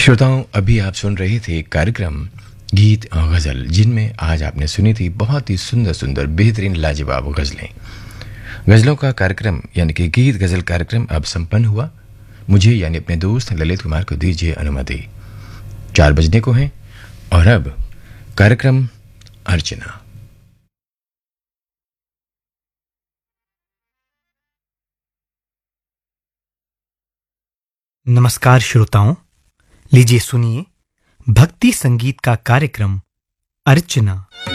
श्रोताओं, अभी आप सुन रहे थे कार्यक्रम गीत और गज़ल, जिनमें आज आपने सुनी थी बहुत ही सुंदर सुंदर बेहतरीन लाजवाब गज़लें। गज़लों का कार्यक्रम यानी कि गीत गज़ल कार्यक्रम अब संपन्न हुआ। मुझे यानी अपने दोस्त ललित कुमार को दीजिए अनुमति। 4 बजने को हैं और अब कार्यक्रम अर्चना। नमस्कार श्रोताओं, लीजिए सुनिए भक्ति संगीत का कार्यक्रम अर्चना।